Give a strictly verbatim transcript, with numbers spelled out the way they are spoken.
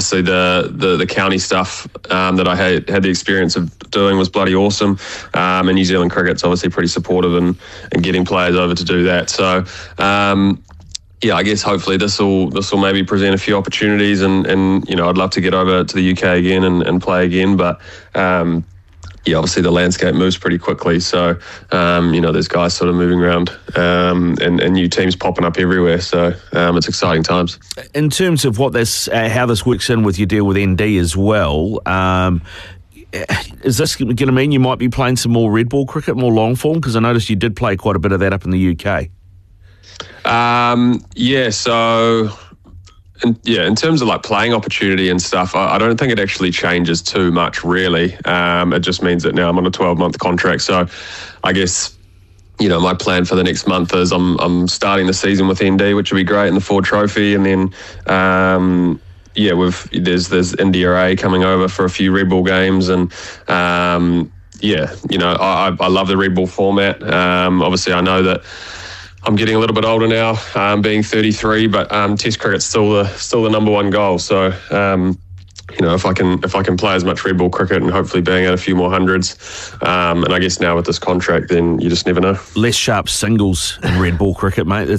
obviously the, the, the county stuff um, that I had, had the experience of doing was bloody awesome. Um, and New Zealand cricket's obviously pretty supportive in, in getting players over to do that. So, um, yeah, I guess hopefully this will this will maybe present a few opportunities, and, and you know I'd love to get over to the U K again and, and play again, but um, yeah, obviously the landscape moves pretty quickly, so um, you know there's guys sort of moving around um, and, and new teams popping up everywhere, so um, it's exciting times. In terms of what this, uh, how this works in with your deal with N D as well. Um, Is this going to mean you might be playing some more red ball cricket, more long form? Because I noticed you did play quite a bit of that up in the U K. Um, yeah, so in, yeah, in terms of like playing opportunity and stuff, I, I don't think it actually changes too much, really. Um, it just means that now I'm on a twelve-month contract, so I guess you know my plan for the next month is I'm I'm starting the season with N D, which will be great in the Ford Trophy, and then. Um, Yeah, we've there's there's India A coming over for a few red ball games, and um, yeah, you know I, I love the red ball format. Um, obviously, I know that I'm getting a little bit older now, um, being thirty-three, but um, Test cricket's still the still the number one goal. So um, you know if I can if I can play as much red ball cricket and hopefully bang out a few more hundreds, um, and I guess now with this contract, then you just never know. Less sharp singles in red ball cricket, mate.